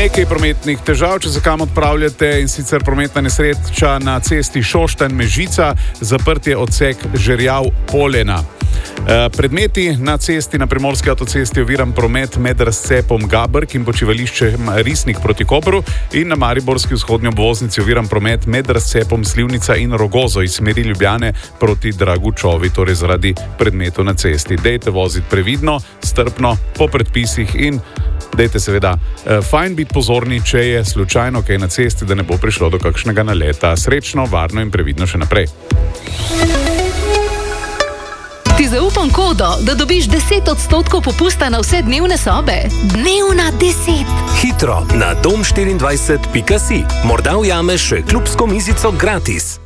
Nekaj prometnih težav, če se kam odpravljate, in sicer prometna nesreča na cesti Šoštanj-Mežica, zaprt je odsek Žerjav-Polena. Predmeti na cesti na Primorski avtocesti oviran promet med razcepom Gabrk in počivališčem Risnik proti Kopru in na Mariborski vzhodnji obvoznici oviran promet med razcepom Slivnica in Rogozo iz smeri Ljubljane proti Dragučovi, torej zaradi predmetov na cesti. Dejte voziti previdno, strpno, po predpisih in dejte seveda fajn biti pozorni, če je slučajno kaj na cesti, da ne bo prišlo do kakšnega naleta. Srečno, varno in previdno še naprej. Ti zaupam kodo, da dobiš 10% popusta na vse dnevne sobe. Dnevna 10. Hitro na dom24.si. Morda ujameš še klubsko mizico gratis.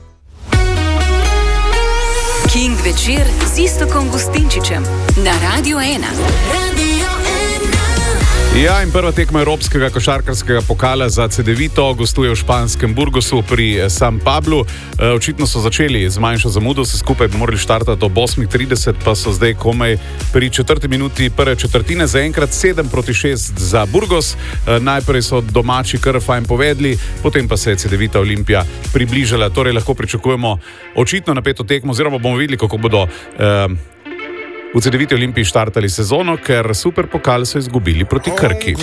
King večer z Iztokom Gustinčičem na Radio 1. Ja, in prva tekma Evropskega košarkarskega pokala za Cedevito gostuje v španskem Burgosu pri San Pablu. Očitno so začeli z manjšo zamudo, se skupaj bi morali štartati ob 8:30, pa so zdaj komaj pri 4. minuti prve četrtine, zaenkrat 7-6 za Burgos. Najprej so domači kar fajn povedli, potem pa se je Cedevita Olimpija približala. Torej lahko pričakujemo očitno napeto tekmo, oziroma bomo videli, kako bodo v Cedeviti Olimpiji štartali sezono, ker super pokal so izgubili proti Krki.